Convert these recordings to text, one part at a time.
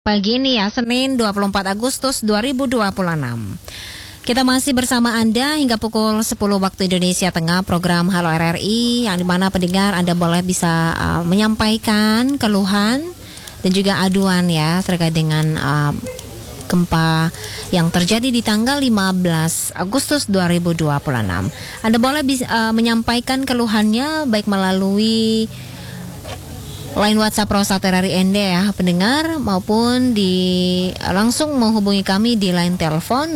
Pagi ini ya, Senin 24 Agustus 2026. Kita masih bersama Anda hingga pukul 10 waktu Indonesia Tengah, program Halo RRI, yang dimana pendengar Anda boleh bisa menyampaikan keluhan dan juga aduan ya terkait dengan gempa yang terjadi di tanggal 15 Agustus 2026. Anda boleh menyampaikan keluhannya baik melalui line WhatsApp Rosat RRI ND ya pendengar, maupun langsung menghubungi kami di line telepon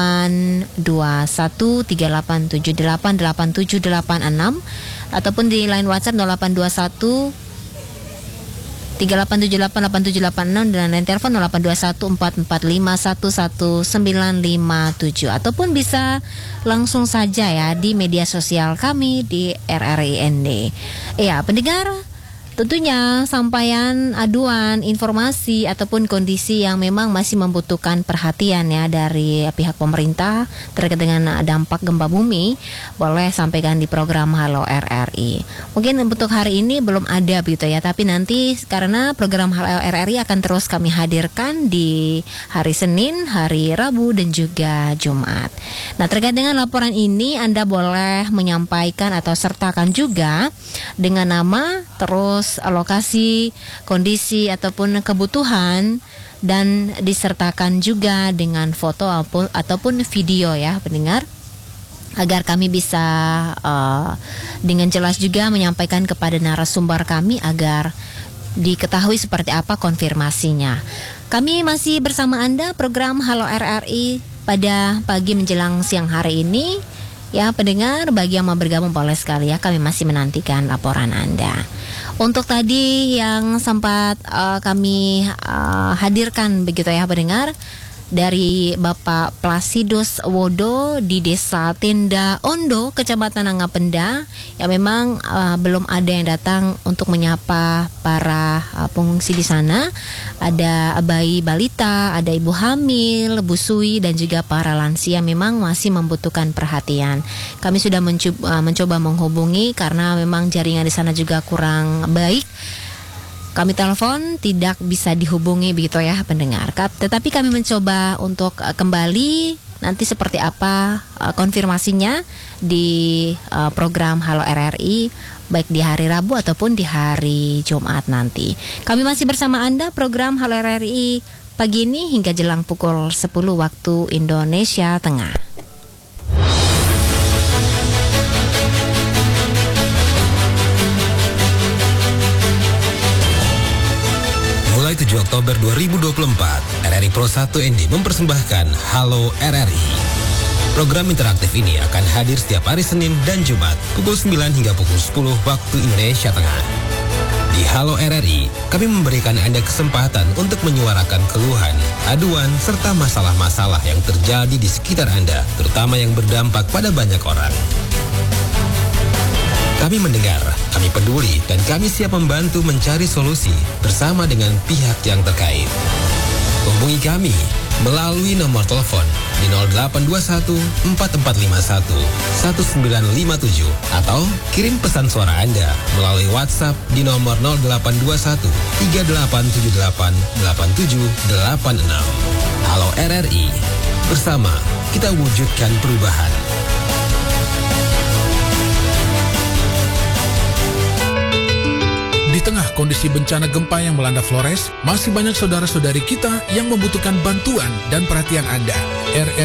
082138788786 ataupun di line WhatsApp 082138788786 dan line telepon 082144511957, ataupun bisa langsung saja ya di media sosial kami di RRI ND. Ya pendengar, tentunya sampaian aduan, informasi ataupun kondisi yang memang masih membutuhkan perhatian ya dari pihak pemerintah terkait dengan dampak gempa bumi, boleh sampaikan di program Halo RRI. Mungkin untuk hari ini belum ada begitu ya, tapi nanti karena program Halo RRI akan terus kami hadirkan di hari Senin, hari Rabu dan juga Jumat. Nah, terkait dengan laporan ini Anda boleh menyampaikan atau sertakan juga dengan nama, terus lokasi, kondisi ataupun kebutuhan, dan disertakan juga dengan foto ataupun video ya pendengar, agar kami bisa dengan jelas juga menyampaikan kepada narasumber kami agar diketahui seperti apa konfirmasinya. Kami masih bersama Anda program Halo RRI pada pagi menjelang siang hari ini. Ya pendengar, bagi yang mau bergabung boleh sekali ya, kami masih menantikan laporan Anda. Untuk tadi yang sempat kami hadirkan begitu ya pendengar, dari Bapak Plasidus Wodo di Desa Tenda Ondo, Kecamatan Angapenda, yang memang belum ada yang datang untuk menyapa para pengungsi di sana. Ada bayi balita, ada ibu hamil, busui, dan juga para lansia memang masih membutuhkan perhatian. Kami sudah mencoba menghubungi karena memang jaringan di sana juga kurang baik. Kami telepon tidak bisa dihubungi begitu ya pendengar. Tetapi kami mencoba untuk kembali nanti seperti apa konfirmasinya di program Halo RRI baik di hari Rabu ataupun di hari Jumat nanti. Kami masih bersama Anda program Halo RRI pagi ini hingga jelang pukul 10 waktu Indonesia Tengah. Mulai 7 Oktober 2024, RRI Pro 1 ND mempersembahkan Halo RRI. Program interaktif ini akan hadir setiap hari Senin dan Jumat pukul 9 hingga pukul 10 waktu Indonesia Tengah. Di Halo RRI, kami memberikan Anda kesempatan untuk menyuarakan keluhan, aduan, serta masalah-masalah yang terjadi di sekitar Anda, terutama yang berdampak pada banyak orang. Kami mendengar, kami peduli, dan kami siap membantu mencari solusi bersama dengan pihak yang terkait. Hubungi kami melalui nomor telepon di 0821 4451 1957 atau kirim pesan suara Anda melalui WhatsApp di nomor 0821 3878 8786. Halo RRI, bersama kita wujudkan perubahan. Di tengah kondisi bencana gempa yang melanda Flores, masih banyak saudara-saudari kita yang membutuhkan bantuan dan perhatian Anda.